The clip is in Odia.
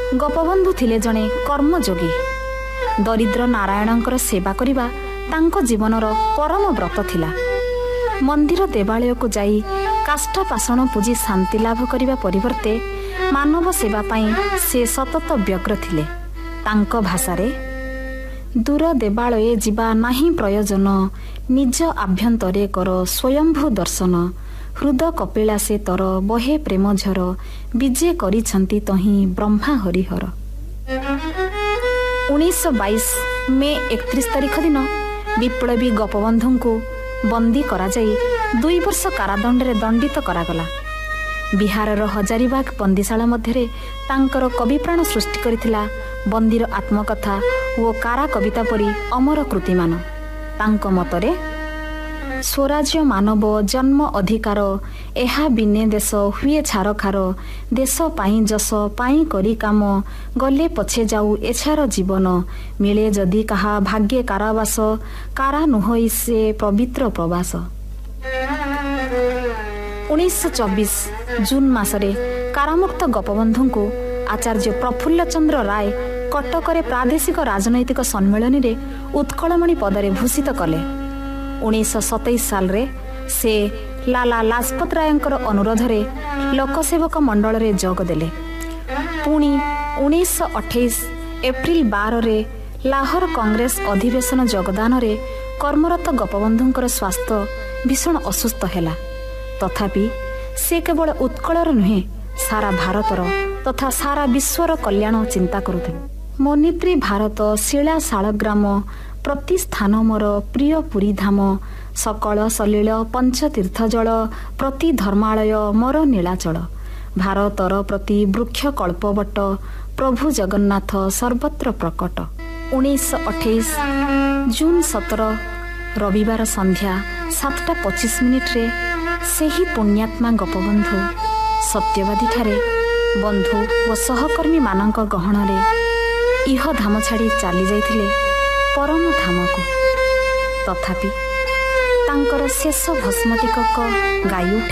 ଗୋପବନ୍ଧୁ ଥିଲେ ଜଣେ କର୍ମଯୋଗୀ। ଦରିଦ୍ର ନାରାୟଣଙ୍କର ସେବା କରିବା ତାଙ୍କ ଜୀବନର ପରମ ବ୍ରତ ଥିଲା। ମନ୍ଦିର ଦେବାଳୟକୁ ଯାଇ କାଷ୍ଠା ପାଷାଣ ପୂଜି ଶାନ୍ତି ଲାଭ କରିବା ପରିବର୍ତ୍ତେ ମାନବ ସେବା ପାଇଁ ସେ ସତତ ବ୍ୟଗ୍ର ଥିଲେ। ତାଙ୍କ ଭାଷାରେ, ଦୂର ଦେବାଳୟେ ଯିବା ନାହିଁ ପ୍ରୟୋଜନ, ନିଜ ଆଭ୍ୟନ୍ତରେ କର ସ୍ୱୟମ୍ଭୁ ଦର୍ଶନ, ହୃଦ କପିଳାସେ ତର ବହେ ପ୍ରେମ ଝର, ବିଜେ କରିଛନ୍ତି ତହିଁ ବ୍ରହ୍ମା ହରିହର। 1922 ମେ 31 ତାରିଖ ଦିନ ବିପ୍ଳବୀ ଗୋପବନ୍ଧୁଙ୍କୁ ବନ୍ଦୀ କରାଯାଇ 2 ବର୍ଷ କାରାଦଣ୍ଡରେ ଦଣ୍ଡିତ କରାଗଲା। ବିହାରର ହଜାରିବାଗ ବନ୍ଦୀଶାଳା ମଧ୍ୟରେ ତାଙ୍କର କବିପ୍ରାଣ ସୃଷ୍ଟି କରିଥିଲା ବନ୍ଦୀର ଆତ୍ମକଥା ଓ କାରା କବିତା ପରି ଅମର କୃତିମାନ। ତାଙ୍କ ମତରେ, ସ୍ୱରାଜ୍ୟ ମାନବ ଜନ୍ମ ଅଧିକାର, ଏହା ବିନେ ଦେଶ ହୁଏ ଛାରଖାର, ଦେଶ ପାଇଁ ଯଶ ପାଇଁ କରି କାମ, ଗଲେ ପଛେ ଯାଉ ଏଛାର ଜୀବନ, ମିଳେ ଯଦି କାହା ଭାଗ୍ୟେ କାରାବାସ, କାରା ନୁହଇ ସେ ପବିତ୍ର ପ୍ରବାସ। 1924 ଜୁନ୍ ମାସରେ କାରାମୁକ୍ତ ଗୋପବନ୍ଧୁଙ୍କୁ ଆଚାର୍ଯ୍ୟ ପ୍ରଫୁଲ୍ଲ ଚନ୍ଦ୍ର ରାୟ କଟକରେ ପ୍ରାଦେଶିକ ରାଜନୈତିକ ସମ୍ମିଳନୀରେ ଉତ୍କଳମଣି ପଦରେ ଭୂଷିତ କଲେ। 1927 ସାଲରେ ସେ ଲାଲା ଲାଜପତ ରାୟଙ୍କର ଅନୁରୋଧରେ ଲୋକସେବକ ମଣ୍ଡଳରେ ଯୋଗ ଦେଲେ। ପୁଣି 1928 ଏପ୍ରିଲ 12ରେ ଲାହୋର କଂଗ୍ରେସ ଅଧିବେଶନ ଯୋଗଦାନରେ କର୍ମରତ ଗୋପବନ୍ଧୁଙ୍କର ସ୍ୱାସ୍ଥ୍ୟ ଭୀଷଣ ଅସୁସ୍ଥ ହେଲା। ତଥାପି ସେ କେବଳ ଉତ୍କଳର ନୁହେଁ, ସାରା ଭାରତର ତଥା ସାରା ବିଶ୍ୱର କଲ୍ୟାଣ ଚିନ୍ତା କରୁଥିଲେ। ମନିତ୍ରୀ ଭାରତ ଶିଳା ଶାଳଗ୍ରାମ, ପ୍ରତି ସ୍ଥାନ ମୋର ପ୍ରିୟ ପୁରୀ ଧାମ, ସକଳ ସଲିଳ ପଞ୍ଚତୀର୍ଥ ଜଳ, ପ୍ରତି ଧର୍ମାଳୟ ମୋର ନୀଳାଚଳ, ଭାରତର ପ୍ରତି ବୃକ୍ଷ କଳ୍ପବଟ, ପ୍ରଭୁ ଜଗନ୍ନାଥ ସର୍ବତ୍ର ପ୍ରକଟ। 1928 ଜୁନ୍ 17 ରବିବାର ସନ୍ଧ୍ୟା 7:25 ସେହି ପୁଣ୍ୟାତ୍ମା ଗୋପବନ୍ଧୁ ସତ୍ୟବାଦୀଠାରେ ବନ୍ଧୁ ଓ ସହକର୍ମୀମାନଙ୍କ ଗହଣରେ ଇହ ଧାମ ଛାଡ଼ି ଚାଲି ଯାଇଥିଲେ ପରମ ଧାମକୁ। ତଥାପି ତାଙ୍କର ଶେଷ ଭସ୍ମ ଟିକକ ଗାଇ